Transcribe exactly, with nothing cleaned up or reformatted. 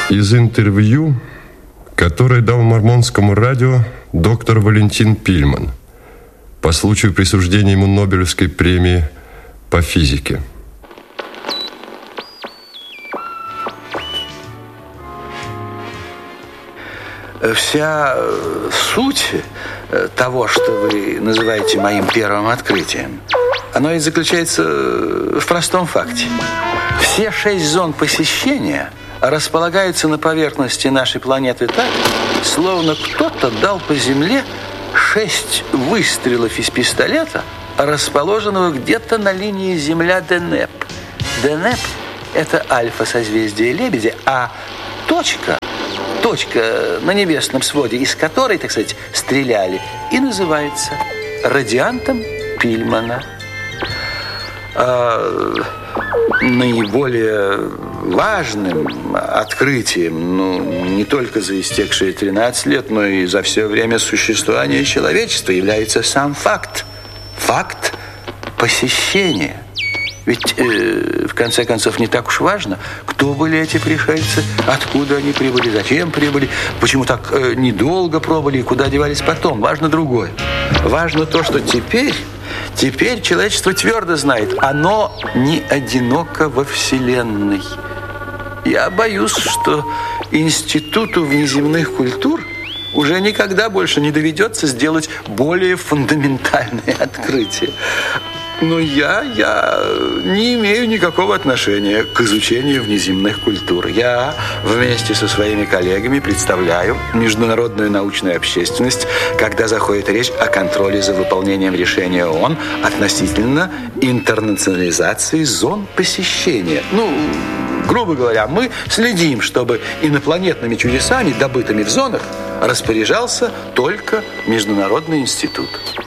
Из интервью, которое дал Мормонскому радио доктор Валентин Пильман по случаю присуждения ему Нобелевской премии по физике. Вся суть того, что вы называете моим первым открытием, оно и заключается в простом факте. Все шесть зон посещения располагаются на поверхности нашей планеты так, словно кто-то дал по Земле шесть выстрелов из пистолета, расположенного где-то на линии Земля-Денеп. Денеп – это альфа-созвездие Лебедя, а точка, точка на небесном своде, из которой, так сказать, стреляли, и называется радиантом Пильмана. А наиболее важным открытием, ну, не только за истекшие тринадцать лет, но и за все время существования человечества является сам факт. Факт посещения. Ведь, э, в конце концов, не так уж важно, кто были эти пришельцы, откуда они прибыли, зачем прибыли, почему так э, недолго пробыли и куда девались потом. Важно другое. Важно то, что теперь, теперь человечество твердо знает, оно не одиноко во Вселенной. Я боюсь, что Институту внеземных культур уже никогда больше не доведется сделать более фундаментальные открытия. Но я, я не имею никакого отношения к изучению внеземных культур. Я вместе со своими коллегами представляю международную научную общественность, когда заходит речь о контроле за выполнением решения ООН относительно интернационализации зон посещения. Ну, грубо говоря, мы следим, чтобы инопланетными чудесами, добытыми в зонах, распоряжался только Международный институт.